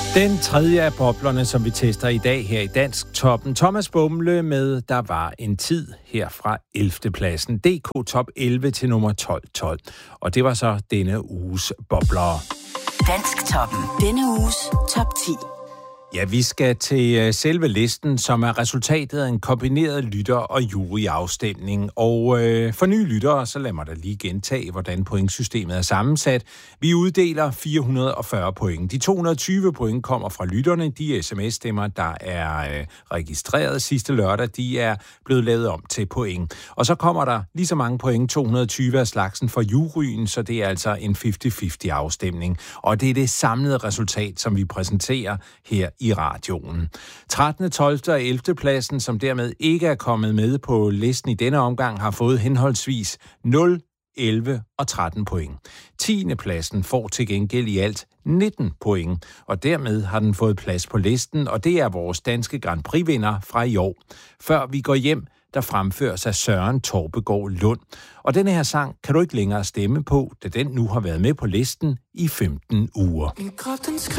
Den tredje af boblerne, som vi tester i dag her i Dansk Toppen. Thomas Bumle med Der var en tid her fra 11. pladsen. DK Top 11 til nummer 12. Og det var så denne uges bobler. Dansk Toppen. Denne uges top 10. Ja, vi skal til selve listen, som er resultatet af en kombineret lytter- og juryafstemning. Og for nye lyttere, så lad mig da lige gentage, hvordan pointsystemet er sammensat. Vi uddeler 440 point. De 220 point kommer fra lytterne. De sms-stemmer, der er registreret sidste lørdag, de er blevet lavet om til point. Og så kommer der lige så mange point, 220 af slagsen for juryen, så det er altså en 50-50 afstemning. Og det er det samlede resultat, som vi præsenterer her i radioen. 13., 12. og 11. pladsen, som dermed ikke er kommet med på listen i denne omgang, har fået henholdsvis 0, 11 og 13 point. 10. pladsen får til gengæld i alt 19 point, og dermed har den fået plads på listen, og det er vores danske Grand Prix-vinder fra i år. Før vi går hjem, der fremføres af Søren Torpegaard Lund. Og denne her sang kan du ikke længere stemme på, da den nu har været med på listen i 15 uger.